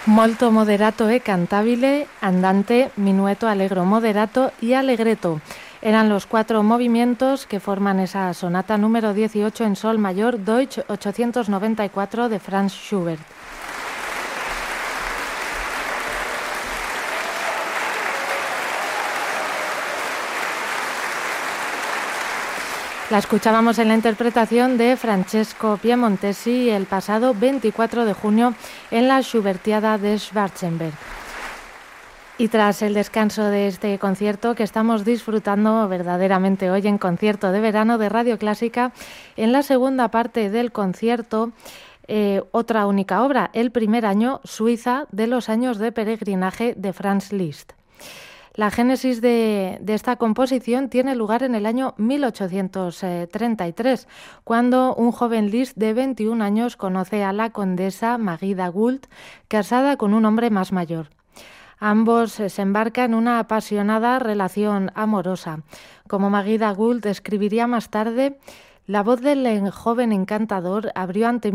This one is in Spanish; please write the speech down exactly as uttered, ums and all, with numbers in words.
Molto moderato e cantabile, andante, minueto allegro moderato y allegretto. Eran los cuatro movimientos que forman esa sonata número dieciocho en sol mayor, Deutsch ochocientos noventa y cuatro de Franz Schubert. La escuchábamos en la interpretación de Francesco Piemontesi el pasado veinticuatro de junio en la Schubertiada de Schwarzenberg. Y tras el descanso de este concierto que estamos disfrutando verdaderamente hoy en Concierto de Verano de Radio Clásica, en la segunda parte del concierto, eh, otra única obra, El primer año, Suiza, de los años de peregrinaje de Franz Liszt. La génesis de, de esta composición tiene lugar en el año mil ochocientos treinta y tres, cuando un joven Liszt de veintiún años conoce a la condesa Magida Gould, casada con un hombre más mayor. Ambos se embarcan en una apasionada relación amorosa. Como Magida Gould escribiría más tarde, la voz del joven encantador abrió ante